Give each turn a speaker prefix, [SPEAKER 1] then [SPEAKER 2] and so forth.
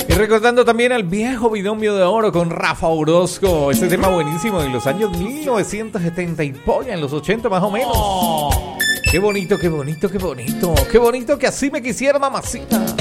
[SPEAKER 1] Y recordando también al viejo binomio de oro con Rafa Orozco. Este tema buenísimo en los años 1970 y polla, en los 80 más o menos. Qué bonito, qué bonito, qué bonito. Qué bonito que así me quisiera, mamacita.